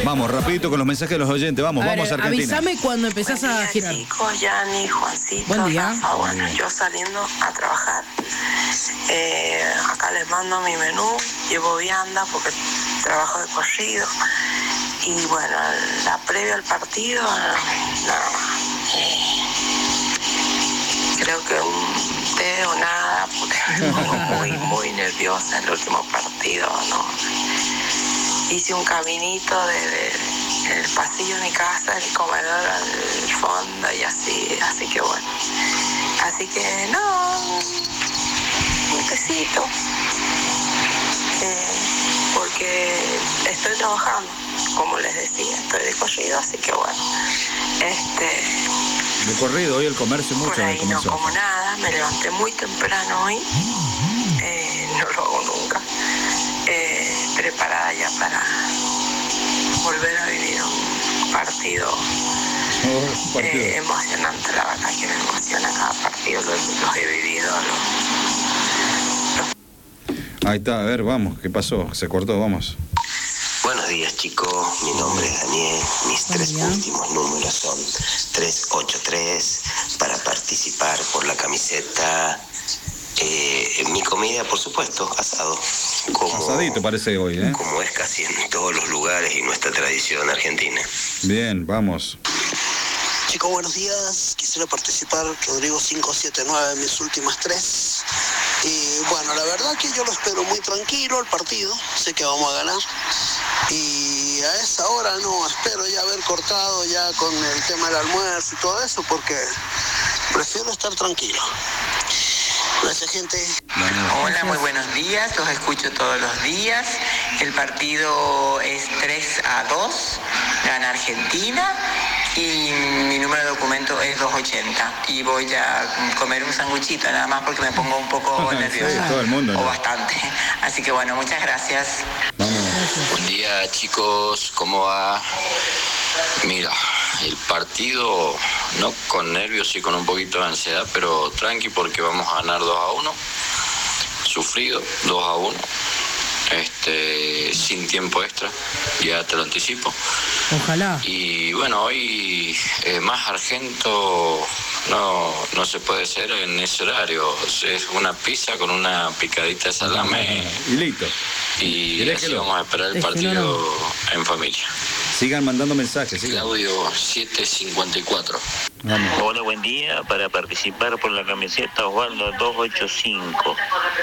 Vamos, rapidito con los mensajes de los oyentes. Vamos a Argentina. Avísame cuando empezás a girar. Chicos, Yani, Juancito, Buen día. Rafa, bueno, yo saliendo a trabajar. Acá les mando mi menú, llevo vianda porque trabajo de corrido. Y bueno, la previa al partido, creo que un té o nada, porque me pongo muy nerviosa el último partido, ¿no? Hice un caminito del pasillo de mi casa, el comedor al fondo y así que bueno. Así que no, un tecito, porque estoy trabajando, como les decía, estoy de corrido, así que bueno. De corrido, hoy el comercio mucho. Por ahí no como nada, me levanté muy temprano hoy, no lo hago nunca, preparada ya para volver a vivir un partido, emocionante, la verdad que me emociona cada partido, los he vivido. Ahí está, a ver, vamos, ¿qué pasó? Se cortó, vamos. Buenos días, chicos, mi nombre es Daniel, mis tres últimos números son 383 para participar por la camiseta. Mi comida, por supuesto, asado. Asadito parece hoy, ¿eh? Como es casi en todos los lugares y nuestra tradición argentina. Bien, vamos. Chicos, buenos días. Quisiera participar, Rodrigo 579, mis últimas tres. Y bueno, la verdad que yo lo espero muy tranquilo el partido. Sé que vamos a ganar. Y a esa hora no, espero ya haber cortado ya con el tema del almuerzo y todo eso, porque prefiero estar tranquilo. Gracias, gente. Hola, muy buenos días, los escucho todos los días. El partido es 3-2, gana Argentina y mi número de documento es 280 y voy a comer un sanguchito nada más porque me pongo un poco nerviosa, sí, todo el mundo, ¿no? O bastante. Así que bueno, muchas gracias. Buen día, chicos, ¿cómo va? Mira, el partido, no con nervios y con un poquito de ansiedad, pero tranqui porque vamos a ganar 2-1. Sufrido, 2-1. Sin tiempo extra, ya te lo anticipo. Ojalá. Y bueno, hoy más argento no se puede hacer en ese horario. Es una pizza con una picadita de salame. Y listo. Y así vamos a esperar el partido en familia. Sigan mandando mensajes, sigan. Claudio 754. Vamos. Hola, buen día. Para participar por la camiseta Osvaldo 285.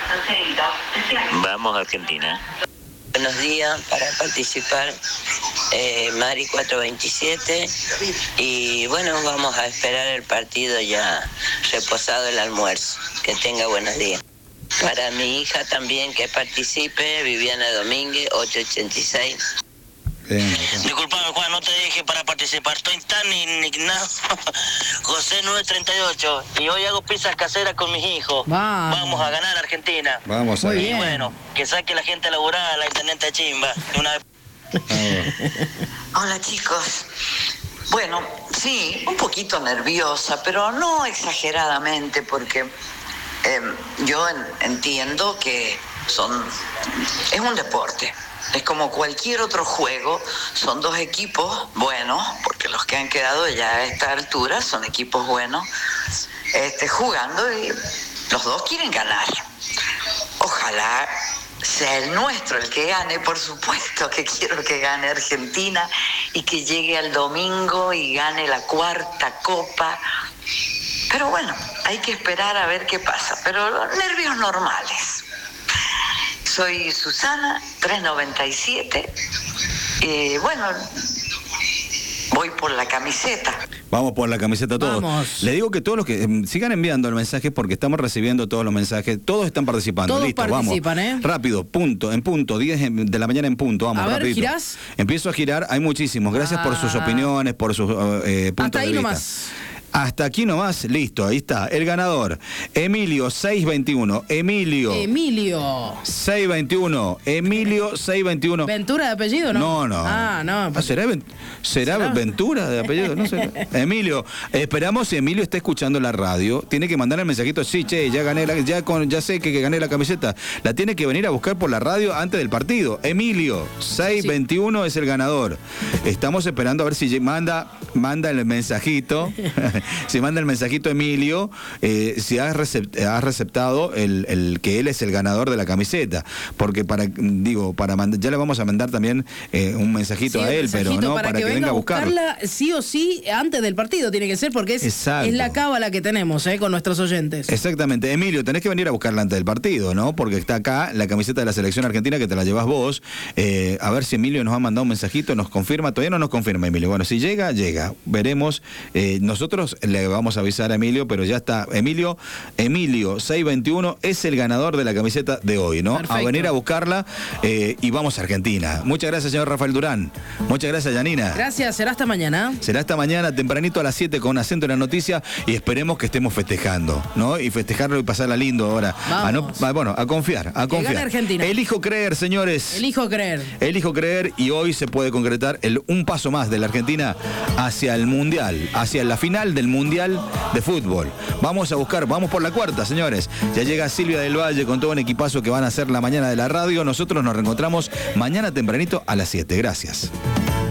Vamos a Argentina. Buenos días, para participar Mari 427 y bueno, vamos a esperar el partido ya reposado el almuerzo. Que tenga buenos días. Para mi hija también que participe, Viviana Domínguez 886. Disculpame, Juan, no te dije para participar. Estoy tan indignado. José 938. Y hoy hago pizzas caseras con mis hijos. Vamos a ganar Argentina. Vamos a ver. Y bueno, que saque la gente a laburar, la intendente Chimba. De una vez. Hola, chicos. Bueno, sí, un poquito nerviosa, pero no exageradamente, porque yo entiendo que es un deporte. Es como cualquier otro juego, son dos equipos buenos, porque los que han quedado ya a esta altura son equipos buenos, jugando y los dos quieren ganar. Ojalá sea el nuestro el que gane, por supuesto que quiero que gane Argentina y que llegue al domingo y gane la cuarta copa. Pero bueno, hay que esperar a ver qué pasa, pero nervios normales. Soy Susana, 397, y bueno, voy por la camiseta. Vamos por la camiseta todos. Vamos. Le digo que todos los que sigan enviando el mensaje porque estamos recibiendo todos los mensajes, todos están participando. Todos Listo, participan, vamos. Rápido, en punto, 10 de la mañana en punto, vamos, A ver, rapidito. ¿girás? Empiezo a girar, hay muchísimos. Gracias por sus opiniones, por sus puntos Hasta ahí de vista. nomás. Hasta aquí nomás, listo, ahí está. El ganador, Emilio 621. Emilio 621. Emilio 621. ¿Ventura de apellido, no? No. Ah, no. Pues... ¿Será Ventura de apellido? No sé. Emilio, esperamos si Emilio está escuchando la radio. Tiene que mandar el mensajito. Sí, che, ya gané ya sé que gané la camiseta. La tiene que venir a buscar por la radio antes del partido. Emilio 621 es el ganador. Estamos esperando a ver si manda el mensajito. Si manda el mensajito Emilio, si has receptado el que él es el ganador de la camiseta. Porque ya le vamos a mandar también un mensajito a él, pero no para que venga a buscarla. Sí o sí antes del partido tiene que ser, porque es la cábala que tenemos con nuestros oyentes. Exactamente. Emilio, tenés que venir a buscarla antes del partido, ¿no? Porque está acá la camiseta de la selección argentina que te la llevas vos. A ver si Emilio nos ha mandado un mensajito, nos confirma. Todavía no nos confirma, Emilio. Bueno, si llega. Veremos. Nosotros le vamos a avisar a Emilio, pero ya está. Emilio 621 es el ganador de la camiseta de hoy, ¿no? Perfecto. A venir a buscarla y vamos a Argentina. Muchas gracias, señor Rafael Durán. Muchas gracias, Yanina. Gracias, será hasta mañana. Será hasta mañana, tempranito a las 7 con Acento en la Noticia, y esperemos que estemos festejando, ¿no? Y festejarlo y pasarla lindo ahora. A confiar. Que gane Argentina. Elijo creer, señores. Elijo creer, y hoy se puede concretar un paso más de la Argentina hacia el Mundial, hacia la final del Mundial de Fútbol. Vamos por la cuarta, señores. Ya llega Silvia del Valle con todo un equipazo que van a hacer la mañana de la radio. Nosotros nos reencontramos mañana tempranito a las 7. Gracias.